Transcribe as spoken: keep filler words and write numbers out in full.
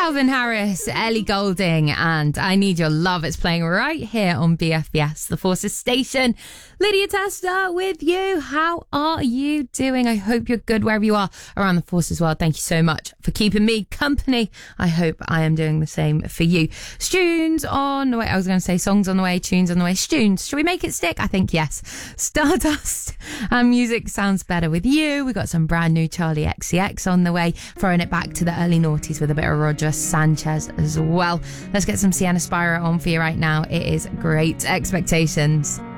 Calvin Harris, Ellie Goulding, and I Need Your Love. It's playing right here on B F B S, the Forces Station. Lydia Testa with you. How are you doing? I hope you're good wherever you are around the Forces world. Thank you so much for keeping me company. I hope I am doing the same for you. Tunes on the way. I was going to say songs on the way, tunes on the way. Tunes. Should we make it stick? I think yes. Stardust and Music Sounds Better with You. We got some brand new Charlie X C X on the way. Throwing it back to the early noughties with a bit of Roger Sanchez as well. Let's get some Sienna Spiro on for you right now. It is Great Expectations.